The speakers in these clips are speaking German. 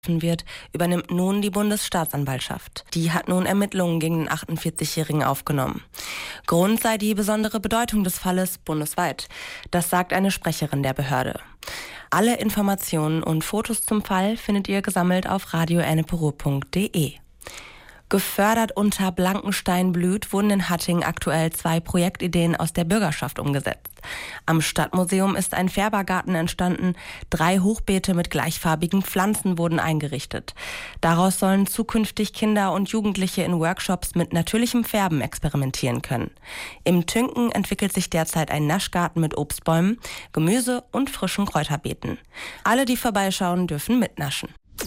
wird, übernimmt nun die Bundesstaatsanwaltschaft. Die hat nun Ermittlungen gegen den 48-Jährigen aufgenommen. Grund sei die besondere Bedeutung des Falles bundesweit. Das sagt eine Sprecherin der Behörde. Alle Informationen und Fotos zum Fall findet ihr gesammelt auf radioenneperu.de. Gefördert unter Blankenstein blüht wurden in Hattingen aktuell 2 Projektideen aus der Bürgerschaft umgesetzt. Am Stadtmuseum ist ein Färbergarten entstanden, 3 Hochbeete mit gleichfarbigen Pflanzen wurden eingerichtet. Daraus sollen zukünftig Kinder und Jugendliche in Workshops mit natürlichem Färben experimentieren können. Im Tünken entwickelt sich derzeit ein Naschgarten mit Obstbäumen, Gemüse und frischen Kräuterbeeten. Alle, die vorbeischauen, dürfen mitnaschen.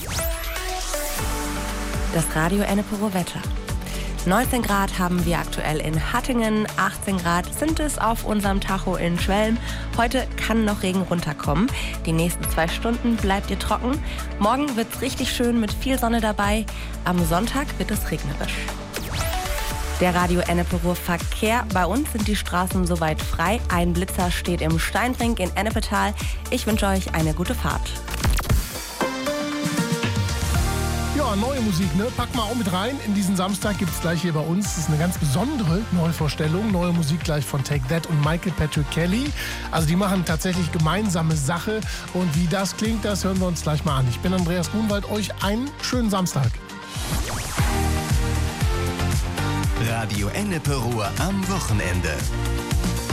Das Radio Enneperu Wetter. 19 Grad haben wir aktuell in Hattingen, 18 Grad sind es auf unserem Tacho in Schwelm. Heute kann noch Regen runterkommen. Die nächsten 2 Stunden bleibt ihr trocken. Morgen wird's richtig schön mit viel Sonne dabei. Am Sonntag wird es regnerisch. Der Radio Enneperu Verkehr. Bei uns sind die Straßen soweit frei. Ein Blitzer steht im Steinbrink in Ennepetal. Ich wünsche euch eine gute Fahrt. Ja, neue Musik, ne? Pack mal auch mit rein. In diesen Samstag gibt es gleich hier bei uns. Das ist eine ganz besondere Neuvorstellung. Neue Musik gleich von Take That und Michael Patrick Kelly. Also die machen tatsächlich gemeinsame Sache. Und wie das klingt, das hören wir uns gleich mal an. Ich bin Andreas Grunwald. Euch einen schönen Samstag. Radio Enneperu am Wochenende.